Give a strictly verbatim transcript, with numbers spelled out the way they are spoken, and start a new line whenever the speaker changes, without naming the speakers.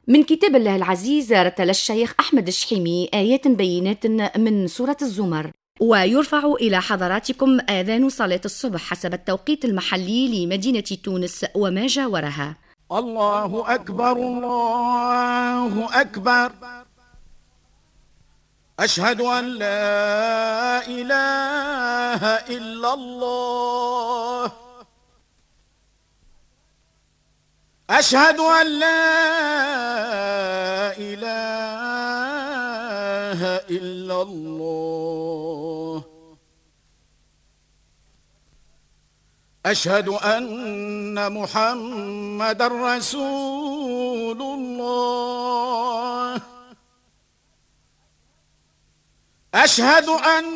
من كتاب الله العزيز رتل الشيخ أحمد الشحيمي آيات بينات من سورة الزمر، ويرفع إلى حضراتكم آذان صلاة الصبح حسب التوقيت المحلي لمدينة تونس وما جاورها.
الله أكبر الله أكبر، أشهد أن لا إله إلا الله، أشهد أن لا إله إلا الله، أشهد أن محمدًا رسول الله، أشهد أن